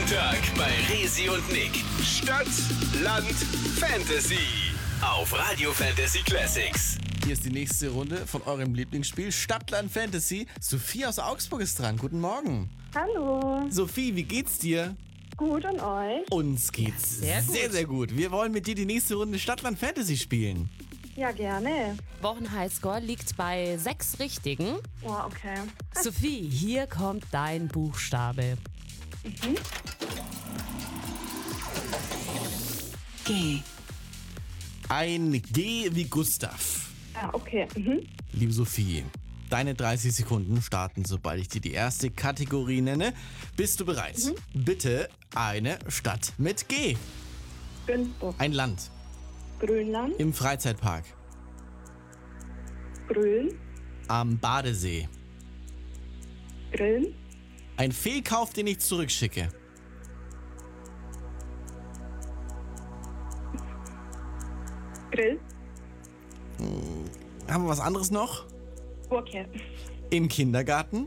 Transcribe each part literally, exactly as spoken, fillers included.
Tag bei Resi und Nick. Stadt, Land, Fantasy. Auf Radio Fantasy Classics. Hier ist die nächste Runde von eurem Lieblingsspiel Stadtland Fantasy. Sophie aus Augsburg ist dran. Guten Morgen. Hallo. Sophie, wie geht's dir? Gut und euch? Uns geht's Sehr gut. sehr, sehr gut. Wir wollen mit dir die nächste Runde Stadtland Fantasy spielen. Ja, gerne. Wochenhighscore liegt bei sechs Richtigen. Oh, okay. Sophie, hier kommt dein Buchstabe. G. Ein G wie Gustav. Ah, okay. Mhm. Liebe Sophie, deine dreißig Sekunden starten, sobald ich dir die erste Kategorie nenne. Bist du bereit? Bitte eine Stadt mit G. Günzburg. Ein Land. Grönland. Im Freizeitpark. Grün. Am Badesee. Grillen. Ein Fehlkauf, den ich zurückschicke. Grill. Haben wir was anderes noch? Okay. Im Kindergarten.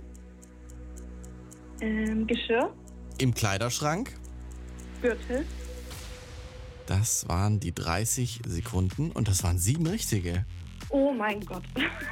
Ähm, Geschirr. Im Kleiderschrank. Gürtel. Das waren die dreißig Sekunden und das waren sieben richtige. Oh mein Gott.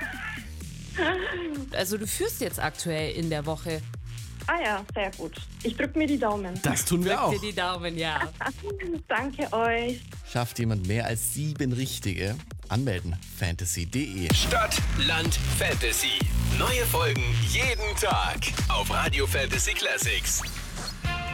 Also du führst jetzt aktuell in der Woche. Ah ja, sehr gut. Ich drück mir die Daumen. Das tun wir Drück auch. dir die Daumen, ja. Danke euch. Schafft jemand mehr als sieben richtige? Anmelden. fantasy punkt de. Stadt, Land, Fantasy. Neue Folgen jeden Tag auf Radio Fantasy Classics.